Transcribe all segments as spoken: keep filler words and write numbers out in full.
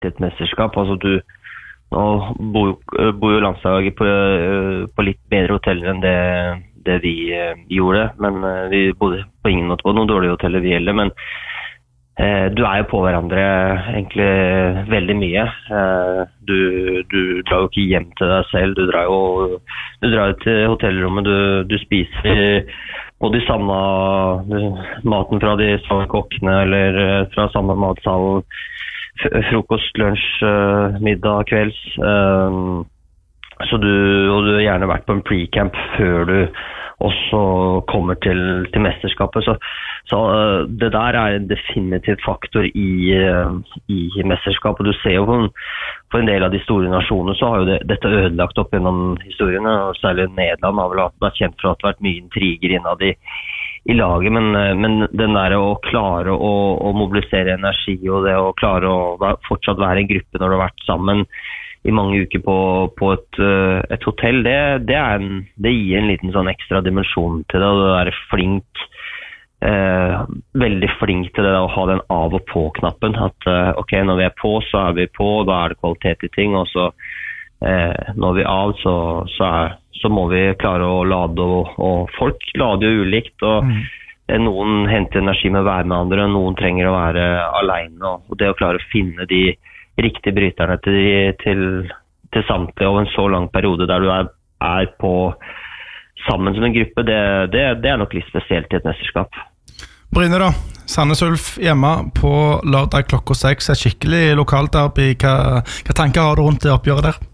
til et mesterskap. Altså du, nå bor, bor jo landslaget på, på litt bedre hoteller enn det, det vi gjorde, men vi bodde på ingen måte på noen dårlige hoteller vi gjelder, men du er jo på hverandre egentlig veldig mye. Du, du drar jo ikke hjem til deg selv, du drar jo du drar til hotellrommet, du, du spiser på de samme maten fra de samme kokkene, eller fra samme matsalen, frokost, lunsj, middag, kvelds. Så du, og du har gjerne vært på en pre-camp før du også kommer til, til mesterskapet. Så, så uh, det der er en definitiv faktor i, uh, i mesterskapet. Du ser jo på en, på en del av de store nasjonene, så har jo det, dette ødelagt opp gjennom historiene, og særlig Nederland har vel vært kjent for at det har vært mye intriger innad i, i laget, men, uh, men den der å klare å, å mobilisere energi, og det å klare å være, fortsatt være en gruppe når du har vært sammen i mange uker på, på et, et hotell, det, det, er en, det gir en liten sånn ekstra dimensjon til det, og det er flink, eh, veldig flink til det å ha den av og på-knappen, at eh, ok, når vi er på, så er vi på, og da er det kvalitet i ting, og så eh, når vi er av, så, så, er, så må vi klare å lade, og, og folk lader jo ulikt, og mm. noen henter energi med å være med andre, noen trenger å være alene, og det å klare å finne de riktige bryterne til, til, til samtlige over en så lang periode der du er, er på sammen som en gruppe, det, det, det er nok litt spesielt i et mesterskap. Bryne da, Sandnes Ulf hjemme på lørdag klokka seks, er skikkelig lokalt derby. Hva, hva tanker har du rundt det oppgjøret der?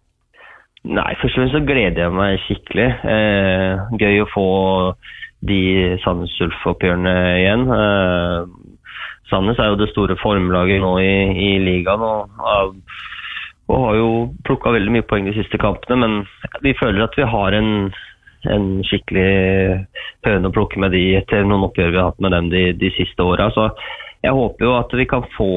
Nei, først og fremst så gleder jeg meg skikkelig. Eh, gøy å få de Sandnes Ulf-oppgjørene igjen. Eh, Sandnes er jo det store formlaget nå i, i ligaen, og, og har jo plukket veldig mye poeng de siste kampene, men vi føler at vi har en, en skikkelig høne å plukke med de etter noen oppgjør vi har hatt med dem de, de siste årene. Så jeg håper jo at vi kan få,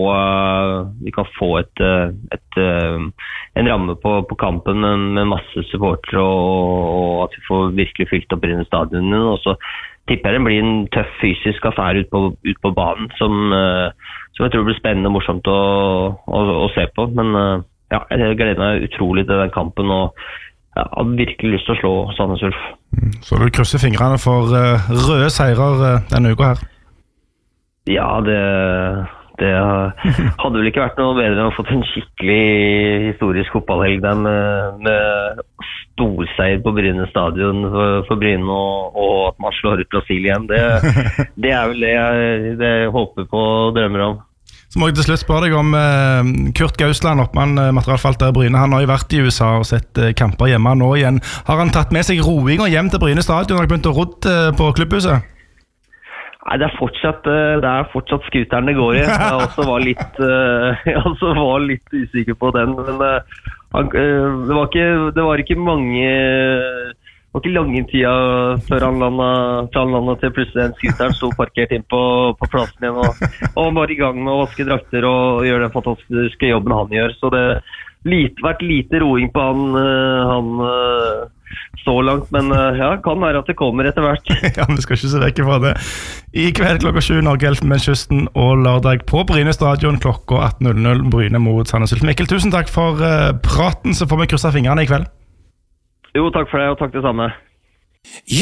vi kan få et, et, en ramme på, på kampen med, med masse supportere, og, og at vi får virkelig fylt opp Bryne stadion, og så tipper jeg det blir en tøff fysisk affære ut på, ut på banen, som, uh, som jeg tror blir spennende og morsomt å, å, å se på. Men uh, ja, jeg gleder meg utrolig til den kampen, og ja, jeg har virkelig lyst til å slå Sandnes Ulf. Så du krysser fingrene for uh, røde seirer uh, denne uka her? Ja, det, det hadde vel ikke vært noe bedre enn å få en skikkelig historisk fotballhelg der med, med storseier på Bryne stadion for, for Bryne, og, og at man slår ut Brasil igjen. Det, det er vel det jeg, det jeg håper på og drømmer om. Så må jeg til slutt spørre deg om eh, Kurt Gausland, oppmann eh, materialforvalter i Bryne. Han har jo vært i U S A og sett eh, kamper hjemme nå igjen. Har han tatt med seg roing og hjem til Bryne stadion og har begynt å rodde eh, på klubbhuset? Nei, det er fortsatt, det er fortsatt skuteren det går i. Jeg også var litt, jeg også var litt usikker på den, men det var ikke, det var ikke mange, det var ikke lange tida før han landet, han landet til plutselig en skuteren stod parkert inn på, på plassen igjen, og, og var i gang med å vaske drakter og gjøre den fantastiske jobben han gjør. Så det har vært lite roing på han, han så langt, men ja, kan være at det kommer etter hvert. Ja, men det skal ikke se vekk fra det. I kveld klokka sju Norge Elfenbenskysten, og lørdag på Bryne stadion klokka atten null null, Bryne mot Sandnes Ulf. Mikkel, tusen takk for uh, praten, så får vi krysse fingrene i kveld. Jo, takk for det, og takk det samme.